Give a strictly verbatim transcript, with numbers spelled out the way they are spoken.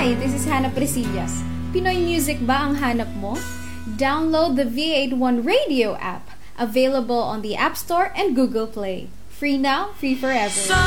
Hi, this is Hannah Presillas. Pinoy music ba ang hanap mo? Download the V eighty-one Radio app, available on the App Store and Google Play. Free now, free forever.